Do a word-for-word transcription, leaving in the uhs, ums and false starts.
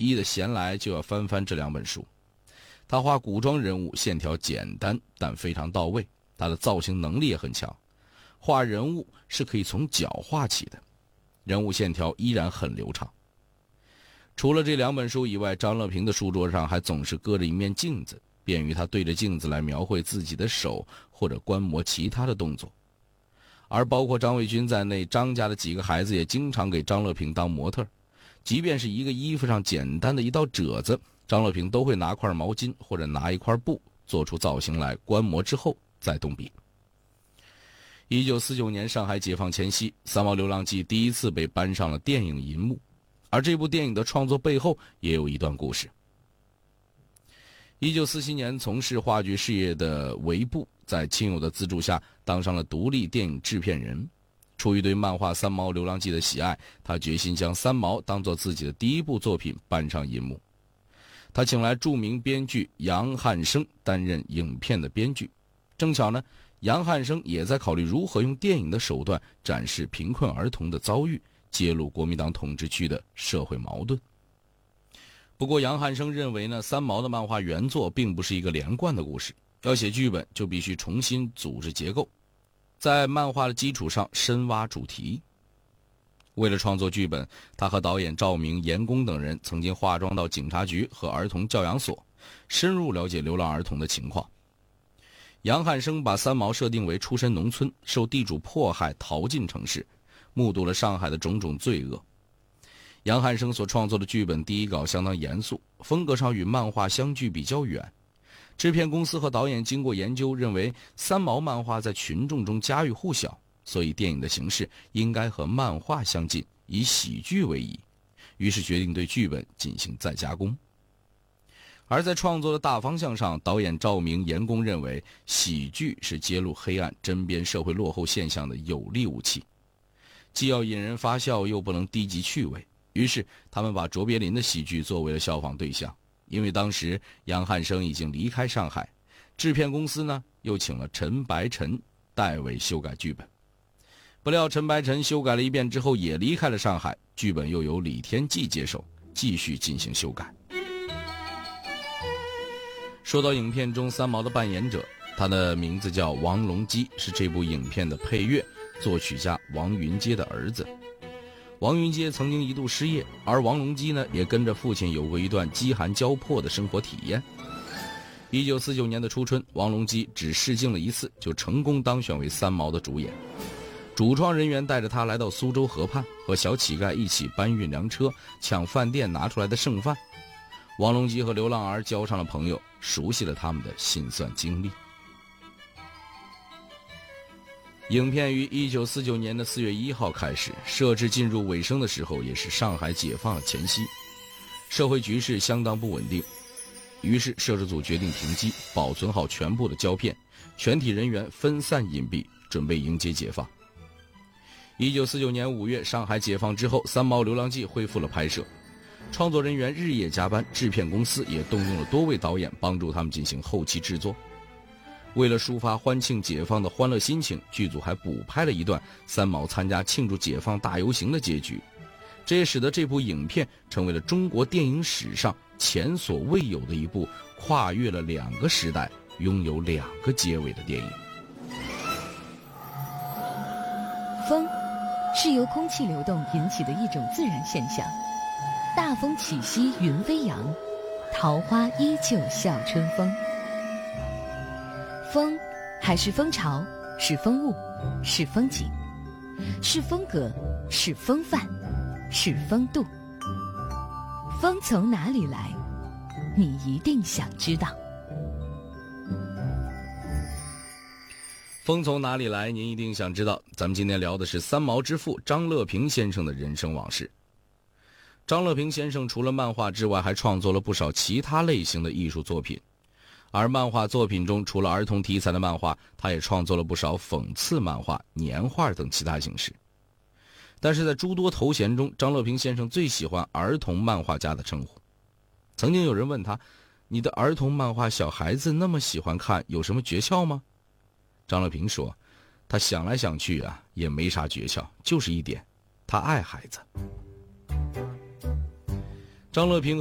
一的闲来就要翻翻这两本书。他画古装人物线条简单但非常到位，他的造型能力也很强，画人物是可以从脚画起的，人物线条依然很流畅。除了这两本书以外，张乐平的书桌上还总是搁着一面镜子，便于他对着镜子来描绘自己的手或者观摩其他的动作。而包括张卫军在内，张家的几个孩子也经常给张乐平当模特，即便是一个衣服上简单的一道褶子，张乐平都会拿块毛巾或者拿一块布做出造型来，观摩之后再动笔。一九四九年上海解放前夕，《三毛流浪记》第一次被搬上了电影银幕，而这部电影的创作背后也有一段故事。一九四七年从事话剧事业的韦布，在亲友的资助下当上了独立电影制片人。出于对漫画《三毛流浪记》的喜爱，他决心将三毛当作自己的第一部作品搬上银幕。他请来著名编剧杨汉生担任影片的编剧。正巧呢，杨汉生也在考虑如何用电影的手段展示贫困儿童的遭遇，揭露国民党统治区的社会矛盾。不过杨汉生认为呢，三毛的漫画原作并不是一个连贯的故事，要写剧本就必须重新组织结构，在漫画的基础上深挖主题。为了创作剧本，他和导演赵明、严工等人曾经化妆到警察局和儿童教养所，深入了解流浪儿童的情况。杨汉生把三毛设定为出身农村，受地主迫害逃进城市，目睹了上海的种种罪恶。杨汉生所创作的剧本第一稿相当严肃，风格上与漫画相距比较远。制片公司和导演经过研究，认为三毛漫画在群众中家喻户晓，所以电影的形式应该和漫画相近，以喜剧为宜，于是决定对剧本进行再加工。而在创作的大方向上，导演赵明、严工认为喜剧是揭露黑暗、针砭社会落后现象的有力武器，既要引人发笑，又不能低级趣味，于是他们把卓别林的喜剧作为了效仿对象。因为当时杨汉生已经离开上海，制片公司呢又请了陈白尘代为修改剧本。不料陈白尘修改了一遍之后也离开了上海，剧本又由李天骥接手，继续进行修改。说到影片中三毛的扮演者，他的名字叫王隆基，是这部影片的配乐作曲家王云阶的儿子。王云阶曾经一度失业，而王隆基呢也跟着父亲有过一段饥寒交迫的生活体验。一九四九年的初春，王隆基只试镜了一次，就成功当选为三毛的主演。主创人员带着他来到苏州河畔，和小乞丐一起搬运粮车，抢饭店拿出来的剩饭。王隆基和流浪儿交上了朋友，熟悉了他们的辛酸经历。影片于一九四九年的四月一号开始，摄制进入尾声的时候，也是上海解放的前夕，社会局势相当不稳定。于是摄制组决定停机，保存好全部的胶片，全体人员分散隐蔽，准备迎接解放。一九四九年五月，上海解放之后，《三毛流浪记》恢复了拍摄，创作人员日夜加班，制片公司也动用了多位导演帮助他们进行后期制作。为了抒发欢庆解放的欢乐心情，剧组还补拍了一段三毛参加庆祝解放大游行的结局，这也使得这部影片成为了中国电影史上前所未有的一部跨越了两个时代、拥有两个结尾的电影。 风是由空气流动引起的一种自然现象，大风起兮云飞扬，桃花依旧笑春风。风还是风潮，是风物，是风景，是风格，是风范，是风度。风从哪里来，你一定想知道。 风从哪里来，您一定想知道。咱们今天聊的是三毛之父张乐平先生的人生往事。张乐平先生除了漫画之外，还创作了不少其他类型的艺术作品。而漫画作品中，除了儿童题材的漫画，他也创作了不少讽刺漫画、年画等其他形式。但是在诸多头衔中，张乐平先生最喜欢儿童漫画家的称呼。曾经有人问他，你的儿童漫画小孩子那么喜欢看，有什么诀窍吗？张乐平说，他想来想去啊，也没啥诀窍，就是一点，他爱孩子。张乐平